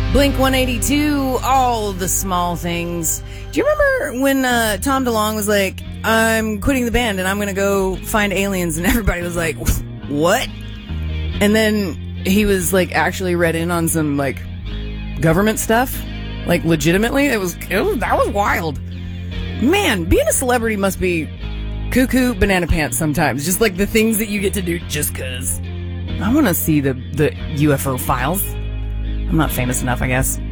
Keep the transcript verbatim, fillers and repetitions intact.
Blink one eighty-two, all the small things. Do you remember when uh, Tom DeLonge was like, I'm quitting the band and I'm going to go find aliens, and everybody was like, what? And then he was like actually read in on some like government stuff, like legitimately. It was, it was that was wild. Man, being a celebrity must be cuckoo banana pants sometimes. Just like the things that you get to do just cause. I want to see the, the U F O files. I'm not famous enough, I guess.